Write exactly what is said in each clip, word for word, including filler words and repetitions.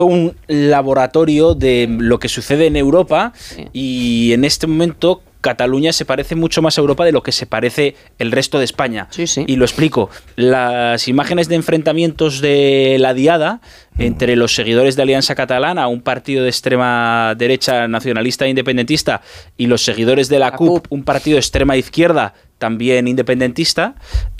un laboratorio de lo que sucede en Europa, sí. Y en este momento Cataluña se parece mucho más a Europa de lo que se parece el resto de España. Sí, sí. Y lo explico. Las imágenes de enfrentamientos de la Diada entre los seguidores de Alianza Catalana, un partido de extrema derecha nacionalista e independentista, y los seguidores de la, la C U P, un partido de extrema izquierda también independentista,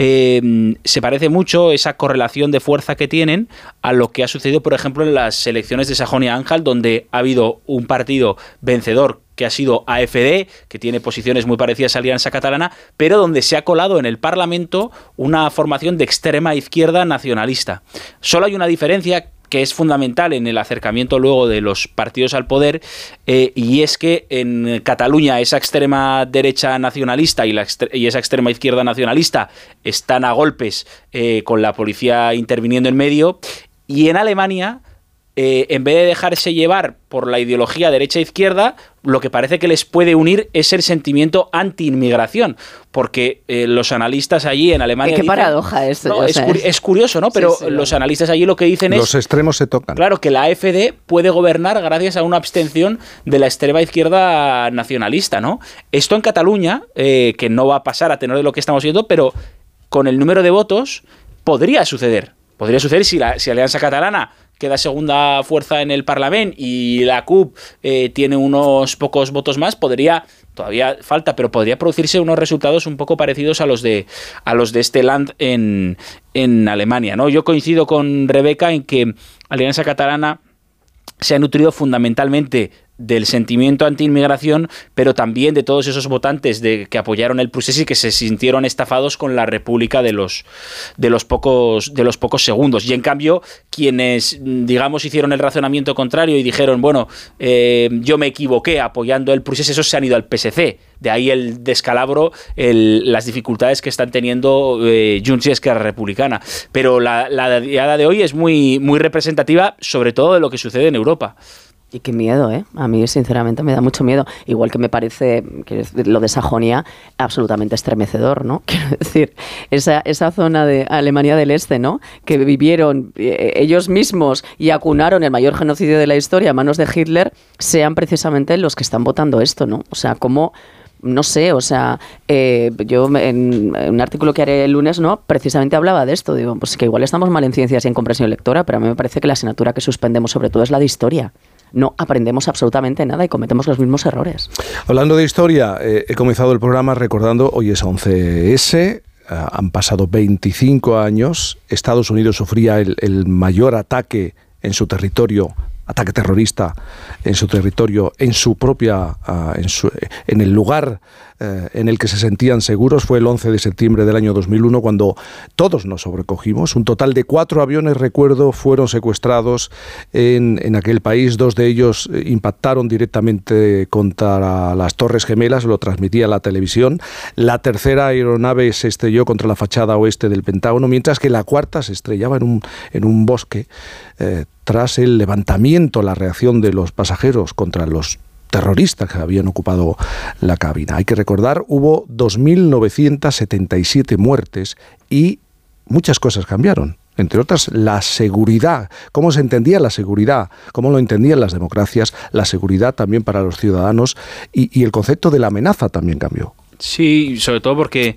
eh, se parece mucho esa correlación de fuerza que tienen a lo que ha sucedido, por ejemplo, en las elecciones de Sajonia-Anhalt, donde ha habido un partido vencedor que ha sido A F D, que tiene posiciones muy parecidas a Alianza Catalana, pero donde se ha colado en el Parlamento una formación de extrema izquierda nacionalista. Solo hay una diferencia que es fundamental en el acercamiento luego de los partidos al poder, eh, y es que en Cataluña esa extrema derecha nacionalista y, la extre- y esa extrema izquierda nacionalista están a golpes eh, con la policía interviniendo en medio, y en Alemania, eh, en vez de dejarse llevar por la ideología derecha-izquierda, lo que parece que les puede unir es el sentimiento anti-inmigración, porque eh, los analistas allí en Alemania... Qué dicen, paradoja es. No, es, curi- es curioso, ¿no? Pero sí, sí, los analistas allí lo que dicen los es... Los extremos se tocan. Claro, que la A F D puede gobernar gracias a una abstención de la extrema izquierda nacionalista, ¿no? Esto en Cataluña, eh, que no va a pasar a tenor de lo que estamos viendo, pero con el número de votos podría suceder. Podría suceder si la si Alianza Catalana queda segunda fuerza en el Parlamento y la C U P eh, tiene unos pocos votos más, podría, todavía falta, pero podría producirse unos resultados un poco parecidos a los de a los de este Land en, en Alemania, ¿no? Yo coincido con Rebeca en que Alianza Catalana se ha nutrido fundamentalmente del sentimiento anti-inmigración, pero también de todos esos votantes de, que apoyaron el procés y que se sintieron estafados con la República de los, de los pocos, de los pocos segundos. Y en cambio, quienes, digamos, hicieron el razonamiento contrario y dijeron, bueno, eh, yo me equivoqué apoyando el procés, esos se han ido al P S C. De ahí el descalabro, el, las dificultades que están teniendo eh, Junts y Esquerra Republicana. Pero la, la diada de hoy es muy, muy representativa, sobre todo de lo que sucede en Europa. Y qué miedo, ¿eh? A mí, sinceramente, me da mucho miedo. Igual que me parece que lo de Sajonia absolutamente estremecedor, ¿no? Quiero decir, esa, esa zona de Alemania del Este, ¿no? Que vivieron eh, ellos mismos y acunaron el mayor genocidio de la historia a manos de Hitler, sean precisamente los que están votando esto, ¿no? O sea, cómo... No sé, o sea, eh, yo en, en un artículo que haré el lunes, ¿no? Precisamente hablaba de esto. Digo, pues que igual estamos mal en ciencias y en comprensión lectora, pero a mí me parece que la asignatura que suspendemos sobre todo es la de historia. No aprendemos absolutamente nada y cometemos los mismos errores. Hablando de historia, eh, he comenzado el programa recordando, hoy es once ese, uh, han pasado veinticinco años, Estados Unidos sufría el, el mayor ataque en su territorio, ataque terrorista en su territorio, en su propia, uh, en, su, en el lugar uh, en el que se sentían seguros, fue el once de septiembre del año dos mil uno, cuando todos nos sobrecogimos. Un total de cuatro aviones, recuerdo, fueron secuestrados en, en aquel país. Dos de ellos impactaron directamente contra las Torres Gemelas, lo transmitía la televisión. La tercera aeronave se estrelló contra la fachada oeste del Pentágono, mientras que la cuarta se estrellaba en un, en un bosque, eh, tras el levantamiento, la reacción de los pasajeros contra los terroristas que habían ocupado la cabina. Hay que recordar, hubo dos mil novecientas setenta y siete muertes y muchas cosas cambiaron. Entre otras, la seguridad, cómo se entendía la seguridad, cómo lo entendían las democracias, la seguridad también para los ciudadanos y, y el concepto de la amenaza también cambió. Sí, sobre todo porque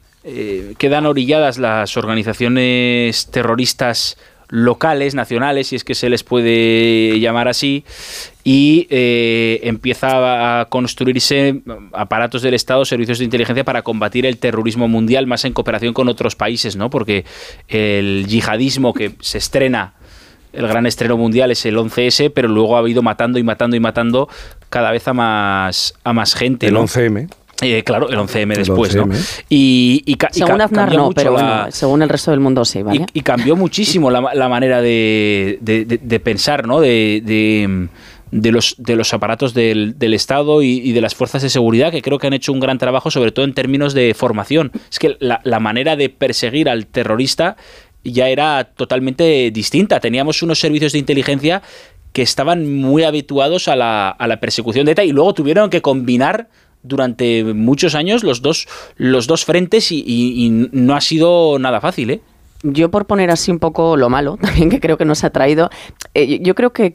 eh, quedan orilladas las organizaciones terroristas locales, nacionales, si es que se les puede llamar así, y eh, empieza a construirse aparatos del Estado, servicios de inteligencia para combatir el terrorismo mundial, más en cooperación con otros países, ¿no? Porque el yihadismo que se estrena, el gran estreno mundial es el once ese, pero luego ha ido matando y matando y matando cada vez a más, a más gente, el ¿no? once eme. Eh, claro, el once eme el después, once eme. ¿no? Y, y, ca- según y ca- Aznar no, pero la... bueno, según el resto del mundo sí, ¿vale? Y, y cambió muchísimo la, la manera de, de, de, de pensar, ¿no? De, de, de, los, de los aparatos del, del Estado y, y de las fuerzas de seguridad, que creo que han hecho un gran trabajo, sobre todo en términos de formación. Es que la, la manera de perseguir al terrorista ya era totalmente distinta. Teníamos unos servicios de inteligencia que estaban muy habituados a la, a la persecución de ETA y luego tuvieron que combinar durante muchos años los dos, los dos frentes y, y, y no ha sido nada fácil, ¿eh? Yo, por poner así un poco lo malo, también que creo que nos ha traído, eh, yo creo que